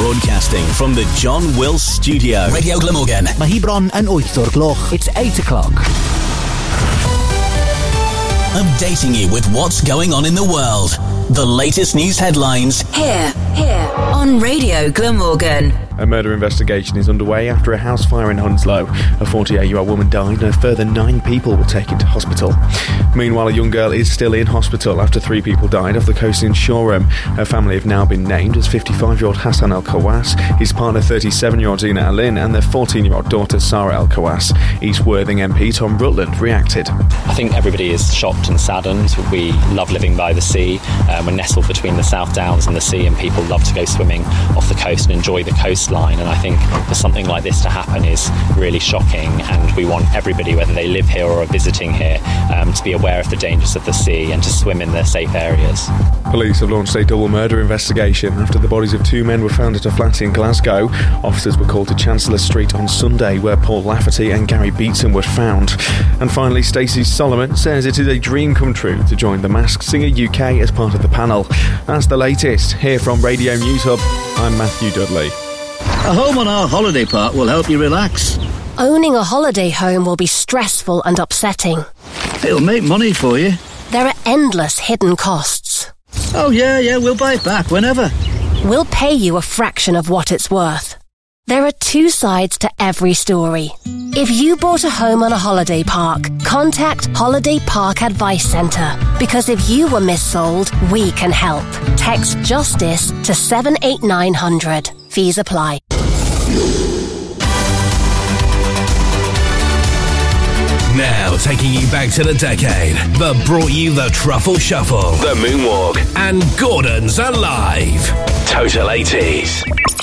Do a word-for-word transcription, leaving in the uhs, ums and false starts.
Broadcasting from the John Wills Studio. Radio Glamorgan. Mae hi bron yn wyth o'r gloch. It's eight o'clock. Updating you with what's going on in the world. The latest news headlines. Here, here, on Radio Glamorgan. A murder investigation is underway after a house fire in Hounslow. A forty-eight-year-old woman died and a further nine people were taken to hospital. Meanwhile, a young girl is still in hospital after three people died off the coast in Shoreham. Her family have now been named as fifty-five-year-old Hassan El Khawass, his partner thirty-seven-year-old Zina Alin, and their fourteen-year-old daughter Sarah El Khawass. East Worthing M P Tom Rutland reacted. I think everybody is shocked and saddened. We love living by the sea. Um, we're nestled between the South Downs and the sea, and people love to go swimming off the coast and enjoy the coastline. And I think for something like this to happen is really shocking, and we want everybody, whether they live here or are visiting here, um, to be aware of the dangers of the sea and to swim in the safe areas. Police have launched a double murder investigation after the bodies of two men were found at a flat in Glasgow. Officers were called to Chancellor Street on Sunday, where Paul Lafferty and Gary Beatson were found. And finally, Stacey Solomon says it is a dream come true to join The Masked Singer U K as part of the panel. That's the latest. Here from Radio News Hub, I'm Matthew Dudley. A home on our holiday park will help you relax. Owning a holiday home will be stressful and upsetting. It'll make money for you. There are endless hidden costs. Oh yeah, yeah, we'll buy it back whenever. We'll pay you a fraction of what it's worth. There are two sides to every story. If you bought a home on a holiday park, contact Holiday Park Advice Centre, because if you were missold, we can help. Text JUSTICE to seven eight nine hundred. Fees apply. Now taking you back to the decade that brought you the Truffle Shuffle, The Moonwalk. and Gordon's Alive. Total eighties.